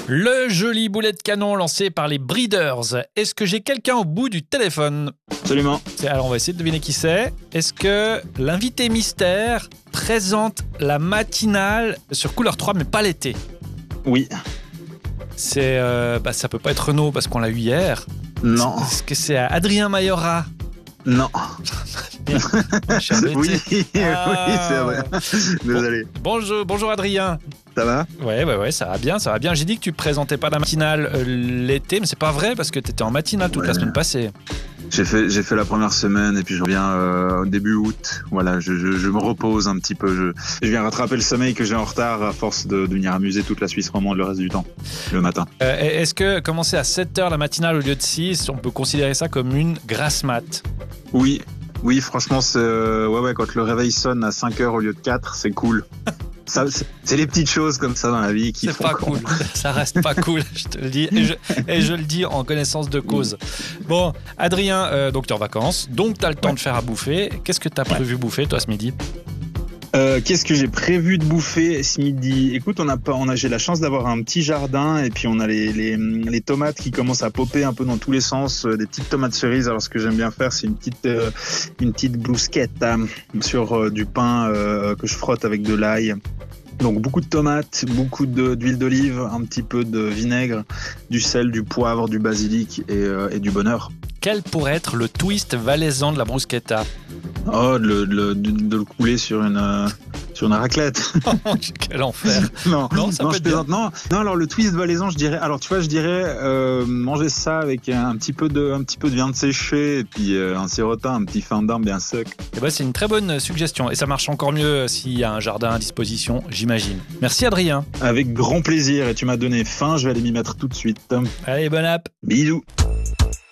Le joli boulet de canon lancé par les Breeders. Est-ce que j'ai quelqu'un au bout du téléphone ? Absolument. Alors on va essayer de deviner qui c'est. Est-ce que l'invité mystère présente la matinale sur Couleur 3 mais pas l'été ? Oui. C'est ça peut pas être Renaud parce qu'on l'a eu hier. Non. Est-ce que c'est Adrien Mayora ? Non. Cher Oui, Betty. oui, c'est vrai. Désolé. Bonjour Adrien. Ça va ? Ouais, ça va bien. J'ai dit que tu présentais pas la matinale l'été, mais c'est pas vrai parce que t'étais en matinale toute la semaine passée. J'ai fait la première semaine et puis je reviens au début août. Voilà, je me repose un petit peu. Je viens rattraper le sommeil que j'ai en retard à force de venir amuser toute la Suisse romande le reste du temps, le matin. Est-ce que commencer à 7h la matinale au lieu de 6, on peut considérer ça comme une grasse mat ? Oui, franchement, c'est, quand le réveil sonne à 5h au lieu de 4, c'est cool. Ça, c'est les petites choses comme ça dans la vie qui c'est font pas cool, ça reste pas cool, je te le dis, et je le dis en connaissance de cause. Bon, Adrien, donc t'es en vacances, donc t'as le temps de faire à bouffer. Qu'est-ce que t'as prévu bouffer toi ce midi ? Qu'est-ce que j'ai prévu de bouffer ce midi ? Écoute, j'ai la chance d'avoir un petit jardin et puis on a les tomates qui commencent à popper un peu dans tous les sens, des petites tomates cerises. Alors ce que j'aime bien faire, c'est une petite blousquette sur du pain que je frotte avec de l'ail. Donc beaucoup de tomates, beaucoup d'huile d'olive, un petit peu de vinaigre, du sel, du poivre, du basilic et du beurre. Quel pourrait être le twist valaisan de la bruschetta ? Oh, de le couler sur une raclette. Quel enfer. Non, ça peut je être bien. plaisante. Non, alors le twist valaisan, je dirais manger ça avec un petit peu de viande séchée et puis un sirotin, un petit fin d'arme bien sec. Eh ben, c'est une très bonne suggestion et ça marche encore mieux s'il y a un jardin à disposition, j'imagine. Merci Adrien. Avec grand plaisir et tu m'as donné faim, je vais aller m'y mettre tout de suite. Allez, bonne app. Bisous.